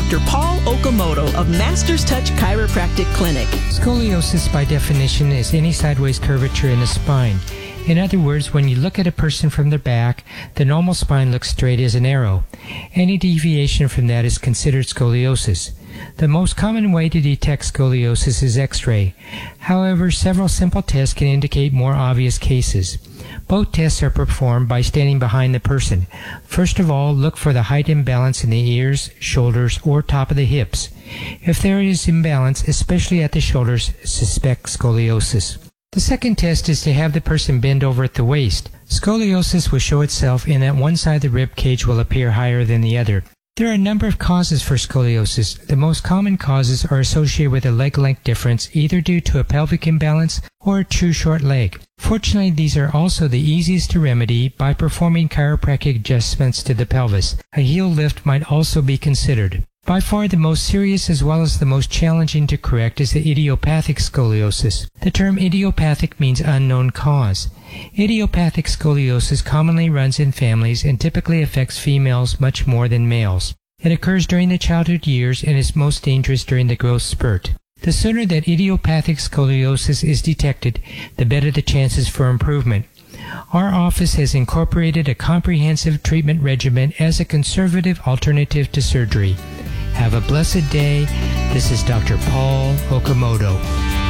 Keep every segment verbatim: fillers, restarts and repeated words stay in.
Doctor Paul Okamoto of Masters Touch Chiropractic Clinic. Scoliosis, by definition, is any sideways curvature in the spine. In other words, when you look at a person from their back, the normal spine looks straight as an arrow. Any deviation from that is considered scoliosis. The most common way to detect scoliosis is X-ray. However, several simple tests can indicate more obvious cases. Both tests are performed by standing behind the person. First of all, look for the height imbalance in the ears, shoulders, or top of the hips. If there is imbalance, especially at the shoulders, suspect scoliosis. The second test is to have the person bend over at the waist. Scoliosis will show itself in that one side of the rib cage will appear higher than the other. There are a number of causes for scoliosis. The most common causes are associated with a leg length difference, either due to a pelvic imbalance or a too short leg. Fortunately, these are also the easiest to remedy by performing chiropractic adjustments to the pelvis. A heel lift might also be considered. By far the most serious as well as the most challenging to correct is the idiopathic scoliosis. The term idiopathic means unknown cause. Idiopathic scoliosis commonly runs in families and typically affects females much more than males. It occurs during the childhood years and is most dangerous during the growth spurt. The sooner that idiopathic scoliosis is detected, the better the chances for improvement. Our office has incorporated a comprehensive treatment regimen as a conservative alternative to surgery. Have a blessed day. This is Doctor Paul Okamoto.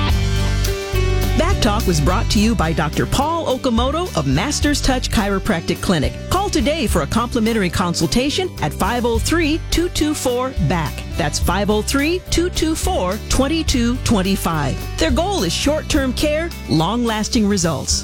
Back Talk was brought to you by Doctor Paul Okamoto of Masters Touch Chiropractic Clinic. Call today for a complimentary consultation at five oh three, two two four, B A C K. That's five oh three, two two four, two two two five. Their goal is short-term care, long-lasting results.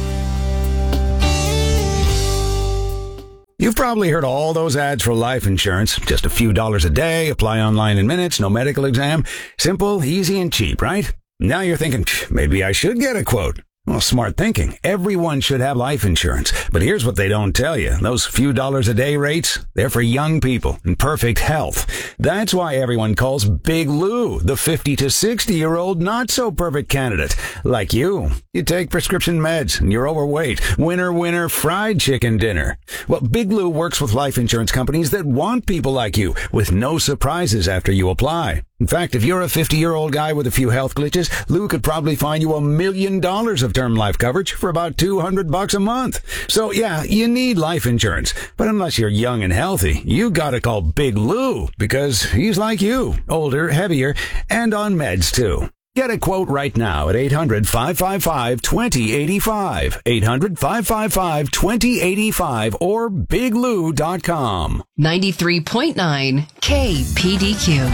You've probably heard all those ads for life insurance. Just a few dollars a day, apply online in minutes, no medical exam. Simple, easy, and cheap, right? Now you're thinking, maybe I should get a quote. Well, smart thinking. Everyone should have life insurance. But here's what they don't tell you. Those few dollars a day rates, they're for young people in perfect health. That's why everyone calls Big Lou the fifty to sixty-year-old not-so-perfect candidate. Like you. You take prescription meds and you're overweight. Winner, winner, fried chicken dinner. Well, Big Lou works with life insurance companies that want people like you with no surprises after you apply. In fact, if you're a fifty-year-old guy with a few health glitches, Lou could probably find you a million dollars of term life coverage for about two hundred bucks a month. So yeah, you need life insurance. But unless you're young and healthy, you gotta call Big Lou because he's like you, older, heavier, and on meds too. Get a quote right now at eight hundred, five five five, two oh eight five, eight hundred, five five five, two oh eight five, or big lou dot com. ninety-three point nine K P D Q.